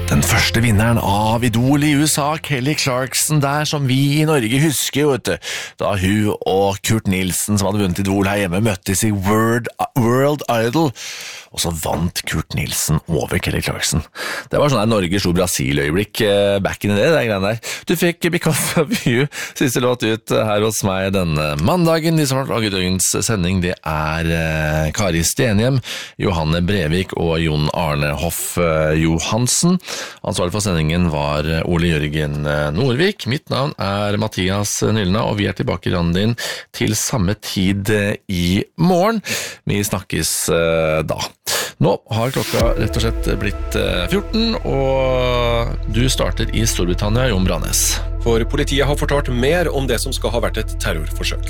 Den første vinneren av Idol i USA, Kelly Clarkson, der som vi i Norge husker, vet du, da hun og Kurt Nilsen, som hadde vunnet Idol her hjemme, møttes i World Idol, og så vant Kurt Nilsen over Kelly Clarkson. Det var sånn der Norge slo Brasil-øyeblikk back in the day, det greiene der. Du fikk Because of You, siste låt ut her hos meg denne mandagen. De som har laget dagens sending, det er Kari Stenhjem, Johanne Brevik og Jon Arne Hoff Johansen. Ansvarlig for sendingen var Ole Jørgen Nordvik. Mitt navn er Mathias Nylna, og vi er tilbake i randet din til samme tid i morgen. Vi snakkes da. Nå har klokka rett og slett blitt 14, og du starter i Storbritannia, Jon Branes. For politiet har fortalt mer om det som skal ha vært et terrorforsøk.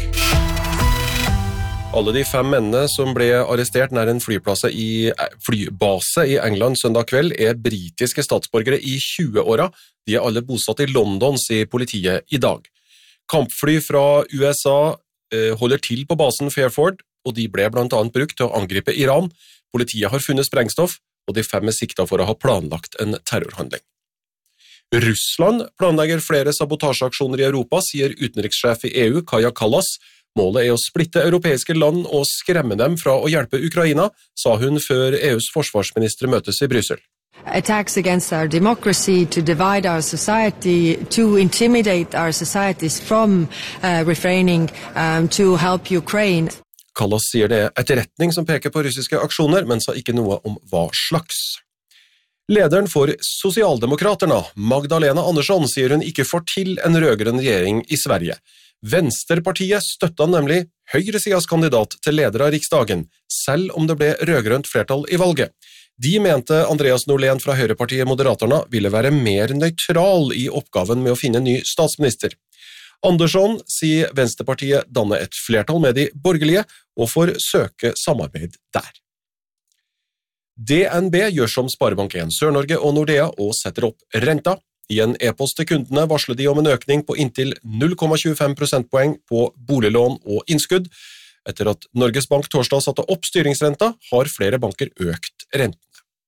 Alle de 5 mennene som ble arrestert nær en flybase i England søndag kveld er britiske statsborgere i 20-åra. De er alle bosatt i London, sier politiet i dag. Kampfly fra USA holder til på basen Fairford, og de ble blant annet brukt til å angripe Iran. Politiet har funnet sprengstoff, og de 5 er siktet for å ha planlagt en terrorhandling. Russland planlegger flere sabotasjeaksjoner i Europa, sier utenrikssjef i EU, Kaja Kallas. Målet er å splitte europeiske land og skremme dem fra å hjelpe Ukraina, sa hun før EUs forsvarsministre møtes i Brussel. Attacks against our democracy, to divide our society, to intimidate our societies from refraining to help Ukraine. Kallas sier det er etterretning som peker på russiske aksjoner, men sa ikke noe om hva slags. Lederen for Sosialdemokraterna, Magdalena Andersson, sier hun ikke får til en rødgrønn regjering i Sverige. Venstrepartiet støttet nemlig høyresidas kandidat til leder av Riksdagen, selv om det ble rødgrønt flertall i valget. De mente Andreas Norlén fra høyrepartiet Moderaterna ville være mer nøytral i oppgaven med å finne en ny statsminister. Andersson sier Venstrepartiet danner et flertall med de borgerlige og får søke samarbeid der. DNB gjør som Sparebank1 Sør-Norge og Nordea og setter opp renta. I en e-post til kundene varsler de om en økning på inntil 0,25 prosentpoeng på boliglån og innskudd. Etter at Norges Bank torsdag satte opp styringsrenta, har flere banker økt rentene.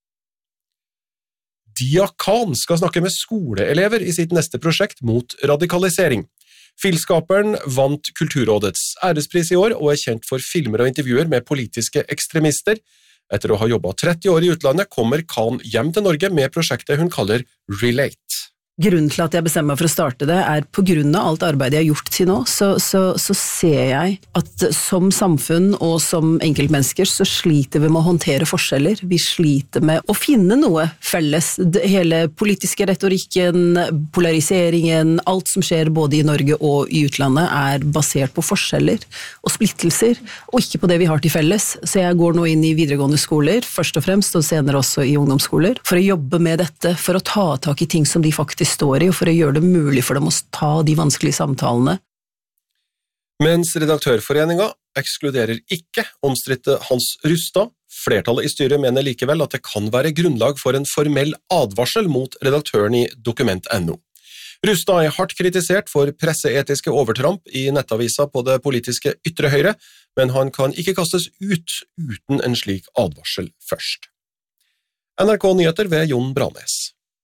Dia Khan skal snakke med skoleelever i sitt neste prosjekt mot radikalisering. Filskaperen vant Kulturrådets ærespris i år og er kjent for filmer og intervjuer med politiske ekstremister. Etter å ha jobbet 30 år i utlandet kommer Khan hjem til Norge med prosjektet hun kaller Relate. Grunnen til at jeg bestemmer meg for å starte det er på grunn av alt arbeidet jeg har gjort til nå, så ser jeg at som samfunn og som enkeltmennesker så sliter vi med å håndtere forskjeller. Vi sliter med å finne noe felles. Hele politiske retorikken, polariseringen, alt som skjer både i Norge og i utlandet er basert på forskjeller og splittelser, og ikke på det vi har til felles. Så jeg går nå inn i videregående skoler, først og fremst, og senere også i ungdomsskoler, for å jobbe med dette, for å ta tak i ting som de faktisk står i, og for å gjøre det mulig for dem å ta de vanskelige samtalene. Mens Redaktørforeningen ekskluderer ikke omstridte Hans Rustad, flertallet i styret mener likevel at det kan være grunnlag for en formell advarsel mot redaktøren i Dokument.no. Rustad er hardt kritisert for presseetiske overtramp i nettavisa på det politiske ytre høyre, men han kan ikke kastes ut uten en slik advarsel først. NRK Nyheter ved Jon Branes.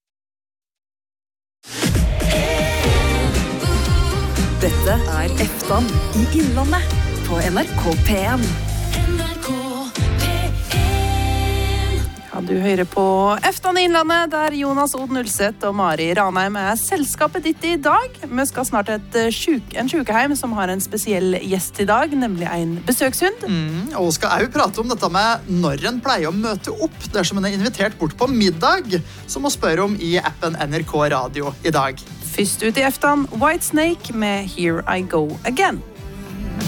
Dette er Eftan i Innlandet på NRK P1. Ja, du hører på Eftan i Innlandet, der Jonas Oden Ulseth og Mari Ranheim er selskapet ditt i dag. Vi skal snart til en sjukeheim som har en spesiell gjest i dag, nemlig en besøkshund. Og skal også prate om dette med når en pleier å møte opp dersom en er invitert bort på middag, som å spørre om i appen NRK Radio i dag. Først ut i Eftan, Whitesnake med Here I Go Again.